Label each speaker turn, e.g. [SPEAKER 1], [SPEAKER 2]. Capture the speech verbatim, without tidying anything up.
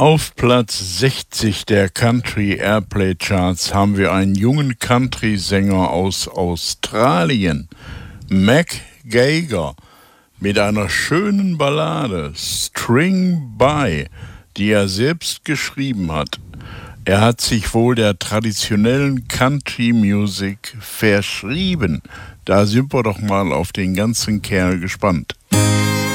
[SPEAKER 1] Auf Platz sechzig der Country Airplay Charts haben wir einen jungen Country-Sänger aus Australien, Mick Jagger, mit einer schönen Ballade, String By, die er selbst geschrieben hat. Er hat sich wohl der traditionellen Country-Music verschrieben. Da sind wir doch mal auf den ganzen Kerl gespannt.